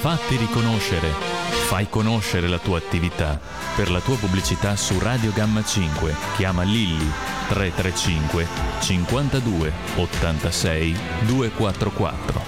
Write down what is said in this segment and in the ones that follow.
Fatti riconoscere. Fai conoscere la tua attività. Per la tua pubblicità su Radio Gamma 5 chiama Lilli 335 52 86 244.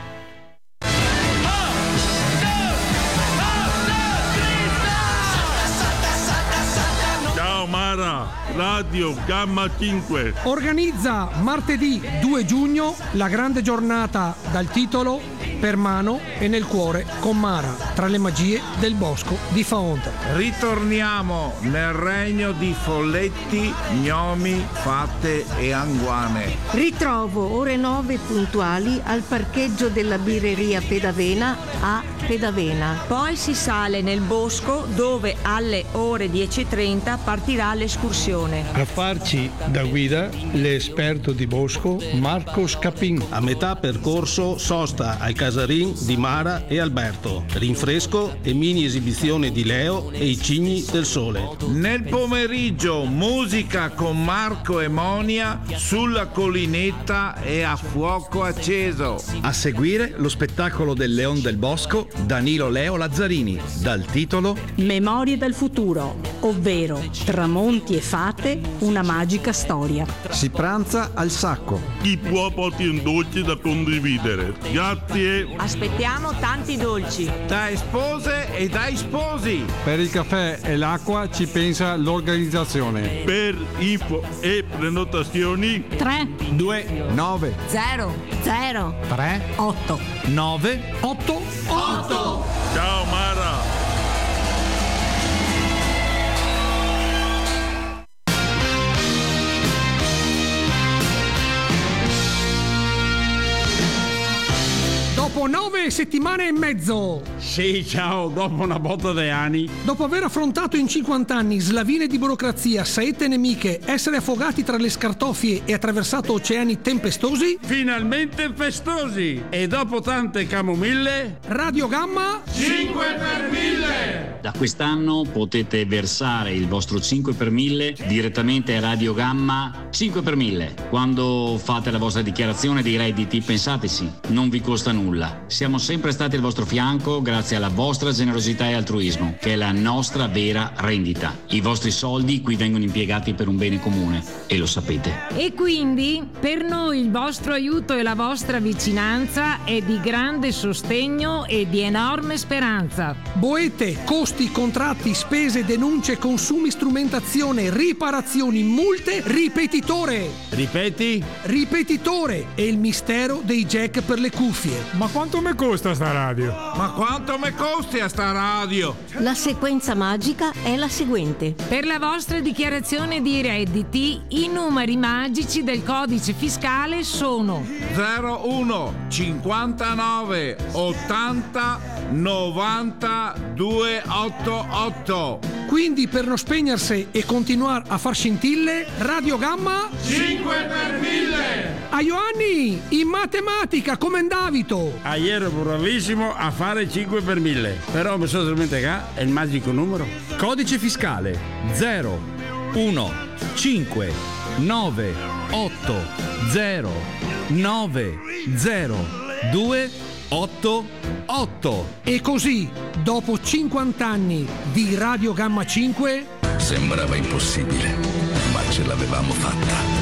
Ciao Mara, Radio Gamma 5 organizza martedì 2 giugno la grande giornata dal titolo Per mano e nel cuore con Mara, tra le magie del bosco di Faonta. Ritorniamo nel regno di folletti, gnomi, fatte e anguane. Ritrovo ore 9 puntuali al parcheggio della birreria Pedavena a Pedavena. Poi si sale nel bosco dove alle ore 10:30 partirà l'escursione. A farci da guida l'esperto di bosco Marco Scapin. A metà percorso sosta ai casarin di Mara e Alberto, rinfresco e mini esibizione di Leo e i cigni del sole. Nel pomeriggio musica con Marco e Monia sulla collinetta e a fuoco acceso. A seguire lo spettacolo del Leon del Bosco Danilo Leo Lazzarini dal titolo Memorie del futuro, ovvero tramonti e fate, una magica storia. Si pranza al Sacco. Chi può porti un dolce da condividere. Grazie. Aspettiamo tanti dolci. Dai spose e dai sposi. Per il caffè e l'acqua ci pensa l'organizzazione. Per info e prenotazioni 3 2 9 0 0 3 8 9 8. Ciao Mara. Dopo 9 settimane e mezzo, Sì, ciao, dopo una botta di anni. dopo aver affrontato in 50 anni slavine di burocrazia, saette nemiche, essere affogati tra le scartoffie e attraversato oceani tempestosi, Finalmente festosi! E dopo tante camomille, Radio Gamma 5 per 1000. Da quest'anno potete versare il vostro 5 per 1000 direttamente a Radio Gamma 5 per 1000. Quando fate la vostra dichiarazione dei redditi, pensateci, non vi costa nulla. Siamo sempre stati al vostro fianco grazie alla vostra generosità e altruismo, che è la nostra vera rendita. I vostri soldi qui vengono impiegati per un bene comune e lo sapete. E quindi per noi il vostro aiuto e la vostra vicinanza è di grande sostegno e di enorme speranza. boete, costi, contratti, spese, denunce, consumi, strumentazione, riparazioni, multe, ripetitore. ripeti? Ripetitore è il mistero dei jack per le cuffie. Ma quanto mi costa sta radio? Ma quanto mi costi a sta radio? La sequenza magica è la seguente. Per la vostra dichiarazione di redditi, i numeri magici del codice fiscale sono 01 59 80 90 288. Quindi per non spegnersi e continuare a far scintille, Radio Gamma 5 per 1000. a Ioanni in matematica come Davito. Ieri ero bravissimo a fare 5 per 1000, però mi sono dimenticato è il magico numero. Codice fiscale 0 1 5 9 8 0 9 0 2 8 8. E così, dopo 50 anni di Radio Gamma 5, sembrava impossibile, ma ce l'avevamo fatta.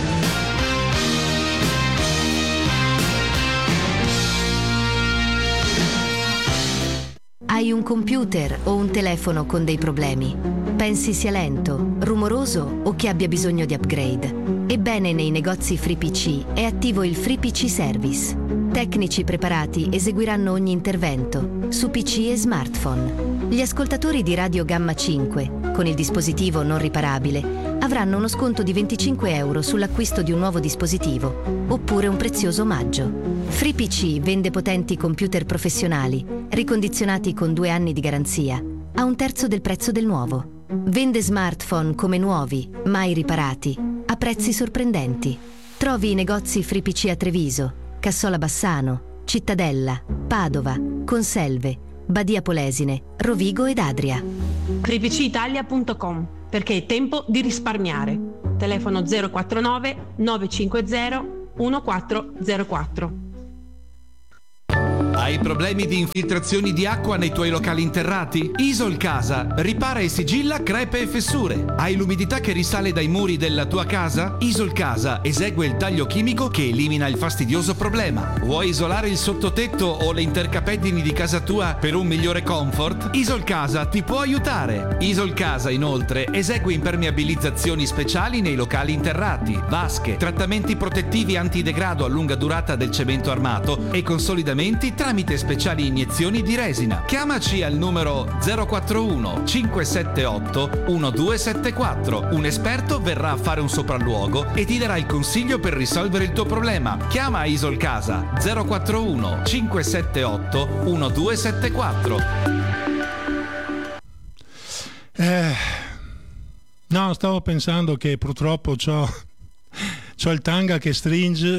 Hai un computer o un telefono con dei problemi? Pensi sia lento, rumoroso o che abbia bisogno di upgrade? Ebbene, nei negozi FreePC è attivo il FreePC Service. Tecnici preparati eseguiranno ogni intervento su PC e smartphone. Gli ascoltatori di Radio Gamma 5, con il dispositivo non riparabile, avranno uno sconto di 25 euro sull'acquisto di un nuovo dispositivo, oppure un prezioso omaggio. FreePC vende potenti computer professionali, ricondizionati con 2 anni di garanzia, a 1/3 del prezzo del nuovo. Vende smartphone come nuovi, mai riparati, a prezzi sorprendenti. Trovi i negozi FreePC a Treviso, Cassola Bassano, Cittadella, Padova, Conselve, Badia Polesine, Rovigo ed Adria. FreePCItalia.com, perché è tempo di risparmiare. Telefono 049 950 1404. Hai problemi di infiltrazioni di acqua nei tuoi locali interrati? Isol Casa ripara e sigilla crepe e fessure. Hai l'umidità che risale dai muri della tua casa? Isol Casa esegue il taglio chimico che elimina il fastidioso problema. Vuoi isolare il sottotetto o le intercapedini di casa tua per un migliore comfort? Isol Casa ti può aiutare. Isol Casa inoltre esegue impermeabilizzazioni speciali nei locali interrati, vasche, trattamenti protettivi antidegrado a lunga durata del cemento armato e consolidamenti tramite speciali iniezioni di resina. Chiamaci al numero 041 578 1274. Un esperto verrà a fare un sopralluogo e ti darà il consiglio per risolvere il tuo problema. Chiama Isol Casa 041 578 1274. No, stavo pensando che purtroppo c'ho il tanga che stringe.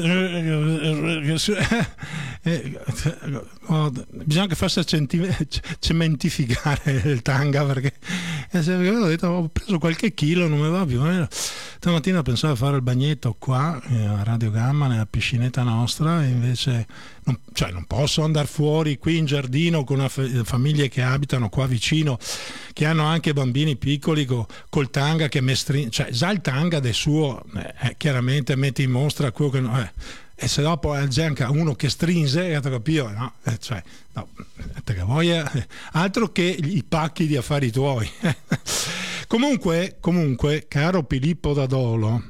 Bisogna che faccia cementificare il tanga, perché ho detto, ho preso qualche chilo, non mi va più. Stamattina pensavo di fare il bagnetto qua a Radio Gamma, nella piscinetta nostra, e invece non posso andare fuori qui in giardino con famiglie che abitano qua vicino, che hanno anche bambini piccoli col tanga che già il tanga del suo chiaramente mette in mostra quello che e se dopo c'è anche uno che stringe, capito? Che vuoi, altro che i pacchi di affari tuoi. Comunque, caro Filippo D'Adolo,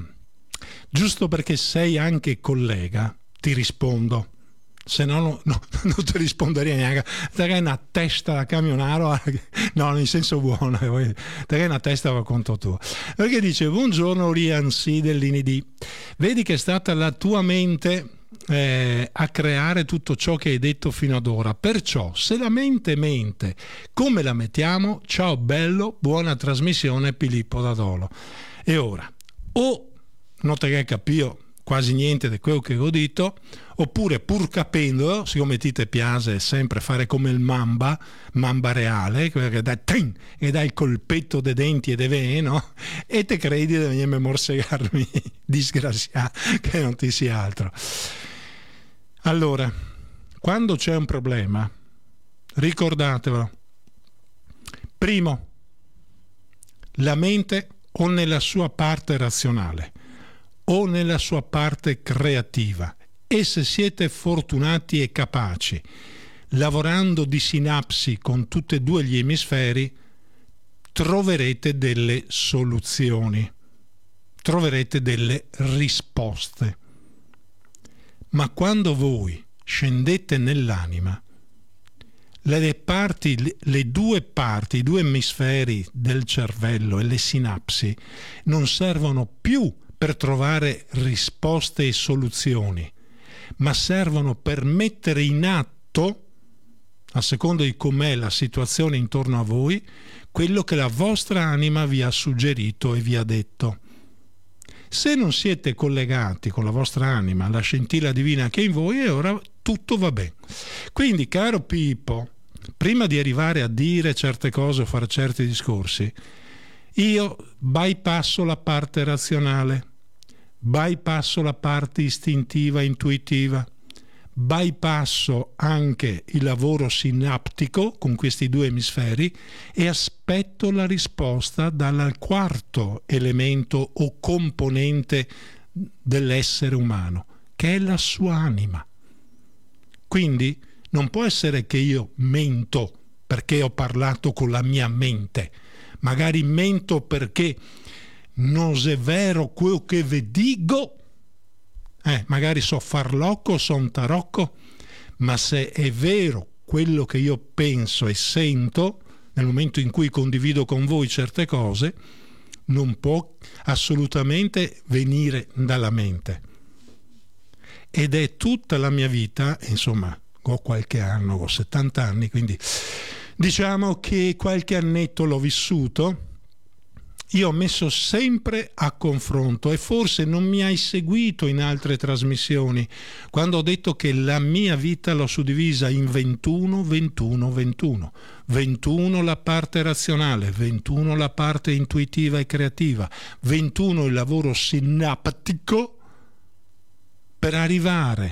giusto perché sei anche collega, ti rispondo. Se no, non ti risponderei neanche. Te hai una testa da camionaro, no, in senso buono, te hai una testa per conto tuo. Perché dice: buongiorno Riansi dell'Inidi, vedi che è stata la tua mente a creare tutto ciò che hai detto fino ad ora, perciò se la mente mente, come la mettiamo? Ciao bello, buona trasmissione Filippo D'Adolo. E ora, o non te che capio quasi niente di quello che ho detto, oppure pur capendolo, siccome ti piace sempre fare come il mamba reale, che dà il colpetto dei denti e dei veni, no? E te credi di venirmi a morsegarmi, disgraziato, che non ti sia altro. Allora, quando c'è un problema, ricordatevelo, primo, la mente o nella sua parte razionale o nella sua parte creativa, e se siete fortunati e capaci, lavorando di sinapsi con tutti e due gli emisferi, troverete delle soluzioni, troverete delle risposte. Ma quando voi scendete nell'anima, le due parti, i due emisferi del cervello e le sinapsi non servono più per trovare risposte e soluzioni, ma servono per mettere in atto, a seconda di com'è la situazione intorno a voi, quello che la vostra anima vi ha suggerito e vi ha detto. Se non siete collegati con la vostra anima, la scintilla divina che è in voi, e ora tutto va bene. Quindi, caro Pippo, prima di arrivare a dire certe cose o fare certi discorsi, io bypasso la parte razionale, bypasso la parte istintiva, intuitiva, bypasso anche il lavoro sinaptico con questi due emisferi e aspetto la risposta dal quarto elemento o componente dell'essere umano, che è la sua anima. Quindi non può essere che io mento perché ho parlato con la mia mente, magari mento perché non è vero quello che vi dico, magari so farlocco, so un tarocco, ma se è vero quello che io penso e sento nel momento in cui condivido con voi certe cose, non può assolutamente venire dalla mente. Ed è tutta la mia vita, insomma, ho qualche anno, ho 70 anni, quindi diciamo che qualche annetto l'ho vissuto. Io ho messo sempre a confronto, e forse non mi hai seguito in altre trasmissioni quando ho detto che la mia vita l'ho suddivisa in 21, 21, 21. 21 la parte razionale, 21 la parte intuitiva e creativa, 21 il lavoro sinaptico, per arrivare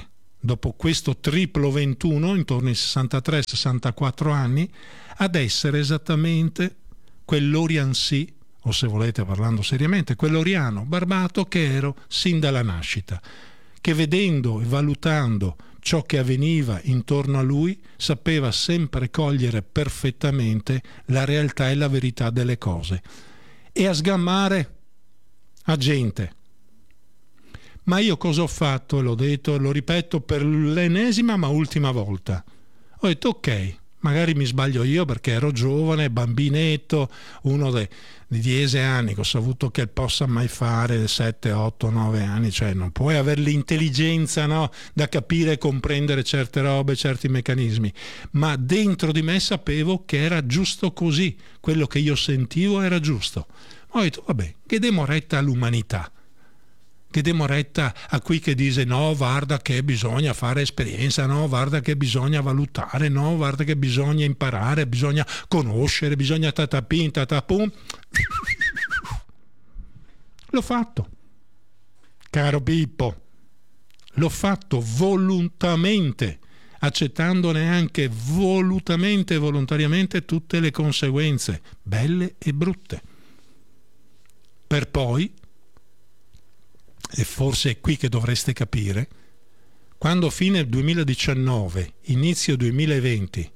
dopo questo triplo 21, intorno ai 63-64 anni, ad essere esattamente quell'Orian Sea, o se volete parlando seriamente, quell'Oriano barbato che ero sin dalla nascita, che vedendo e valutando ciò che avveniva intorno a lui sapeva sempre cogliere perfettamente la realtà e la verità delle cose e a sgammare a gente. Ma io cosa ho fatto? L'ho detto, lo ripeto per l'ennesima ma ultima volta. Ho detto ok, magari mi sbaglio io perché ero giovane, bambinetto, uno di 10 anni, che ho saputo che possa mai fare 7, 8, 9 anni, cioè non puoi avere l'intelligenza, no, da capire e comprendere certe robe, certi meccanismi, ma dentro di me sapevo che era giusto così, quello che io sentivo era giusto. Ho detto vabbè, che diamo retta all'umanità, che diamo retta a qui che dice no, guarda che bisogna fare esperienza, no, guarda che bisogna valutare, no, guarda che bisogna imparare, bisogna conoscere, bisogna tatapin, tatapum. L'ho fatto, caro Pippo, l'ho fatto volontariamente, accettandone anche volutamente e volontariamente tutte le conseguenze, belle e brutte, per poi, e forse è qui che dovreste capire, quando fine 2019, inizio 2020,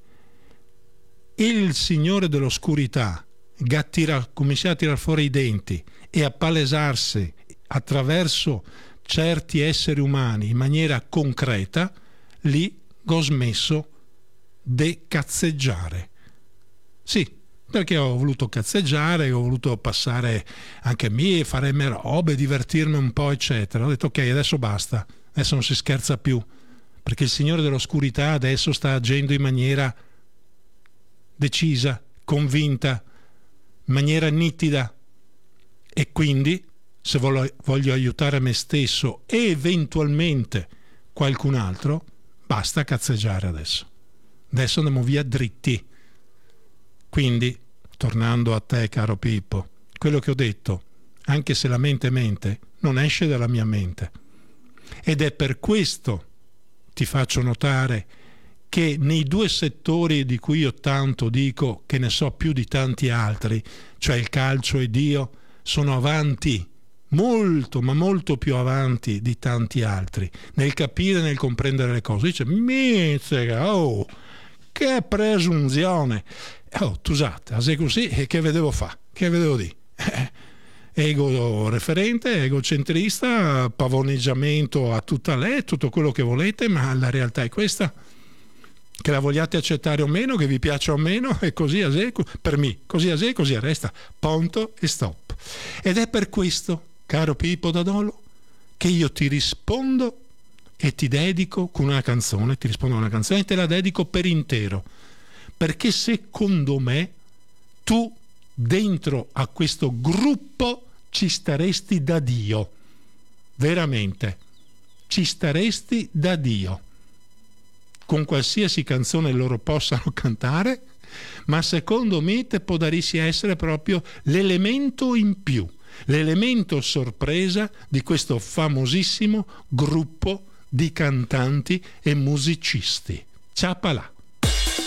il Signore dell'Oscurità cominciò a tirar fuori i denti e a palesarsi attraverso certi esseri umani in maniera concreta, lì ho smesso di cazzeggiare. Sì, perché ho voluto cazzeggiare, ho voluto passare anche me, fare le robe, divertirmi un po', eccetera. Ho detto ok, adesso basta, adesso non si scherza più, perché il Signore dell'Oscurità adesso sta agendo in maniera decisa, convinta, in maniera nitida, e quindi se voglio aiutare me stesso e eventualmente qualcun altro, basta cazzeggiare adesso andiamo via dritti. Quindi, tornando a te, caro Pippo, quello che ho detto, anche se la mente mente, non esce dalla mia mente. Ed è per questo, ti faccio notare, che nei due settori di cui io tanto dico che ne so più di tanti altri, cioè il calcio e Dio, sono avanti, molto, ma molto più avanti di tanti altri, nel capire e nel comprendere le cose. Dice, mizzica, oh, che presunzione! Oh, scusate, se così che vedevo fa? Che vedevo di? Ego referente, egocentrista, pavoneggiamento a tutta lei, tutto quello che volete, ma la realtà è questa. Che la vogliate accettare o meno, che vi piaccia o meno, e così a sé, per me, così a sé, così resta. Punto e stop. Ed è per questo, caro Pippo Dadolo, che io ti rispondo e ti dedico con una canzone, ti rispondo con una canzone e te la dedico per intero. Perché secondo me tu dentro a questo gruppo ci staresti da Dio, veramente, ci staresti da Dio, con qualsiasi canzone loro possano cantare, ma secondo me te può darsi essere proprio l'elemento in più, l'elemento sorpresa di questo famosissimo gruppo di cantanti e musicisti. Ciapalà.